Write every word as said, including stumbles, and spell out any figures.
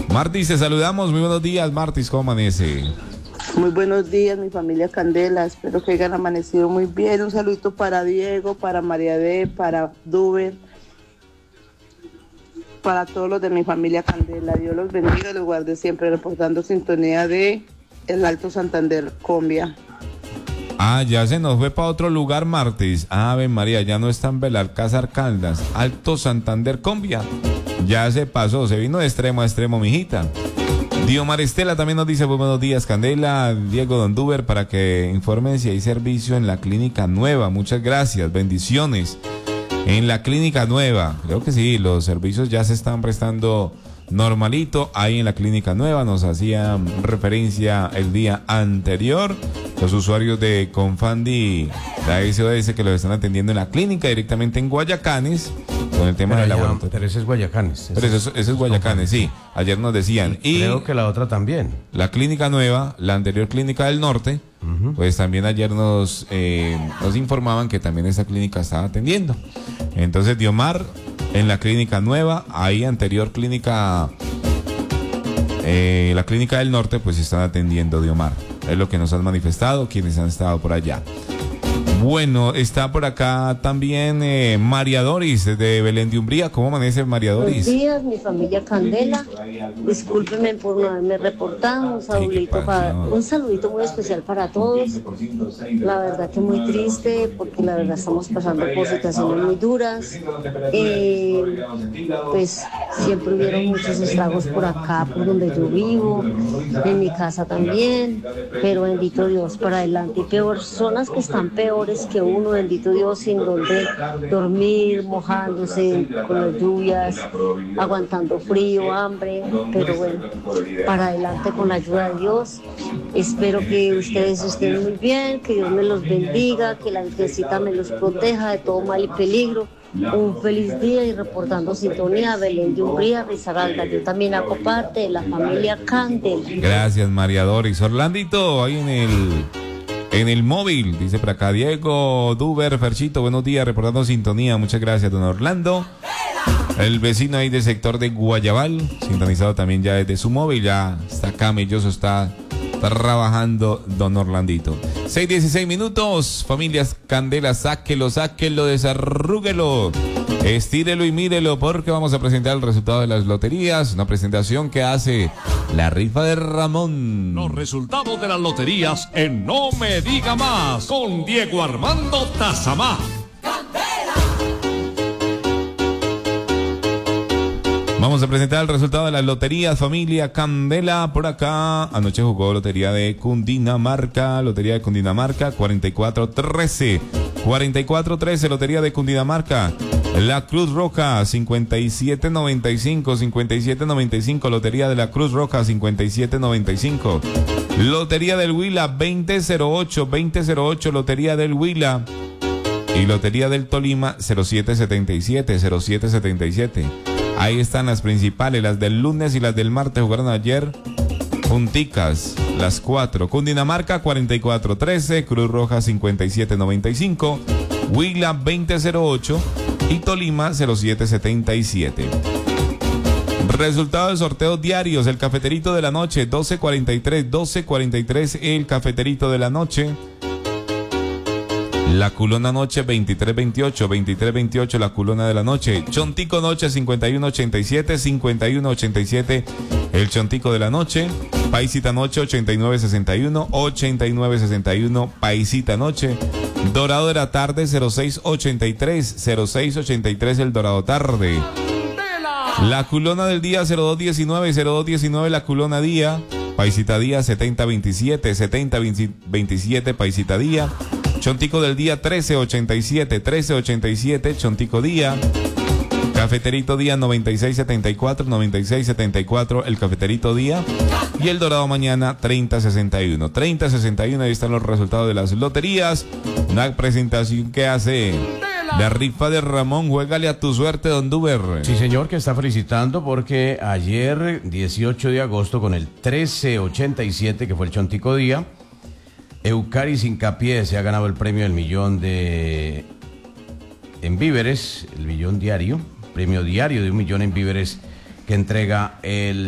Martis, te saludamos, muy buenos días, Martis, ¿cómo amanece? Muy buenos días, mi familia Candela, espero que hayan amanecido muy bien. Un saludito para Diego, para María D, para Duber, para todos los de mi familia Candela. Dios los bendiga y los guarde siempre, reportando sintonía de el Alto Santander, Combia. Ah, ya se nos fue para otro lugar, Martis. Ave María, ya no está en Belalcázar Caldas, Alto Santander, Combia. Ya se pasó, se vino de extremo a extremo, mijita. Diomar Estela también nos dice, buenos días, Candela, Diego Donduber, para que informen si hay servicio en la Clínica Nueva. Muchas gracias, bendiciones. En la Clínica Nueva, creo que sí, los servicios ya se están prestando normalito. Ahí en la Clínica Nueva nos hacían referencia el día anterior los usuarios de Confandi, la S O S, que los están atendiendo en la clínica directamente en Guayacanes con el tema del laboratorio. Pero ese es Guayacanes. Pero eso, eso es Guayacanes, sí. Ayer nos decían. Y, y creo que la otra también. La Clínica Nueva, la anterior Clínica del Norte, uh-huh. pues también ayer nos, eh, nos informaban que también esa clínica estaba atendiendo. Entonces, Diomar, en la Clínica Nueva, ahí anterior Clínica, eh, la Clínica del Norte, pues están atendiendo, Diomar. Es lo que nos han manifestado quienes han estado por allá. Bueno, está por acá también eh, María Doris de Belén de Umbría. ¿Cómo amanece María Doris? Buenos días, mi familia Candela. Discúlpeme por no haberme reportado. Un saludito, para, un saludito muy especial para todos. La verdad que muy triste porque la verdad estamos pasando por situaciones muy duras. Eh, pues siempre hubieron muchos estragos por acá, por donde yo vivo, en mi casa también. Pero bendito Dios, para adelante. Y personas que están peores que uno, bendito Dios, sin donde dormir, mojándose con las lluvias, aguantando frío, hambre, pero bueno, para adelante con la ayuda de Dios. Espero que ustedes estén muy bien, que Dios me los bendiga, que la Virgencita me los proteja de todo mal y peligro. Un feliz día y reportando sintonía, Belén de Umbría, Risaralda. Yo también hago parte de la familia Candela. Gracias, María Doris. Orlandito, ahí en el... En el móvil, dice por acá Diego, Duber, Ferchito, buenos días, reportando sintonía, muchas gracias, don Orlando. El vecino ahí del sector de Guayabal, sintonizado también ya desde su móvil, ya está camelloso, está trabajando don Orlandito. seis dieciséis minutos, familias Candela, sáquelo, sáquelo, desarrúguelo, estírelo y mírelo, porque vamos a presentar el resultado de las loterías, una presentación que hace la rifa de Ramón. Los resultados de las loterías en No Me Diga Más, con Diego Armando Tazamá. Vamos a presentar el resultado de las loterías, familia Candela, por acá. Anoche jugó lotería de Cundinamarca, lotería de Cundinamarca, cuarenta y cuatro trece. cuarenta y cuatro trece, lotería de Cundinamarca. La Cruz Roja, cincuenta y siete noventa y cinco, cincuenta y siete noventa y cinco, lotería de la Cruz Roja, cincuenta y siete noventa y cinco. Lotería del Huila, veinte cero ocho, veinte cero ocho, lotería del Huila. Y lotería del Tolima, cero siete setenta y siete, cero siete setenta y siete. Ahí están las principales, las del lunes y las del martes jugaron ayer. Punticas, las cuatro. Cundinamarca, cuarenta y cuatro trece, Cruz Roja, cincuenta y siete noventa y cinco, Huila, veinte cero ocho y Tolima, cero siete setenta y siete. Resultado de sorteos diarios, el cafeterito de la noche, doce cuarenta y tres, doce cuarenta y tres, el cafeterito de la noche. La culona noche, veintitrés veintiocho, veintitrés veintiocho, la culona de la noche. Chontico noche, cincuenta y uno ochenta y siete, cincuenta y uno ochenta y siete, el chontico de la noche. Paisita noche, ochenta y nueve sesenta y uno, ochenta y nueve sesenta y uno, paisita noche. Dorado de la tarde, cero seis ochenta y tres, cero seis ochenta y tres, el dorado tarde. La culona del día, cero dos diecinueve, cero dos diecinueve, la culona día. Paisita día, setenta veintisiete, setenta veintisiete, paisita día. Chontico del día, trece ochenta y siete, trece ochenta y siete, Chontico día. Cafeterito día, noventa y seis setenta y cuatro, noventa y seis setenta y cuatro, el cafeterito día. Y el dorado mañana, treinta sesenta y uno, treinta sesenta y uno, ahí están los resultados de las loterías. Una presentación que hace la rifa de Ramón. Juégale a tu suerte, don Duber. Sí, señor, que está felicitando porque ayer, dieciocho de agosto, con el trece ochenta y siete, que fue el Chontico día, Eucaris Hincapié se ha ganado el premio del millón de en víveres, el millón diario, premio diario de un millón en víveres que entrega el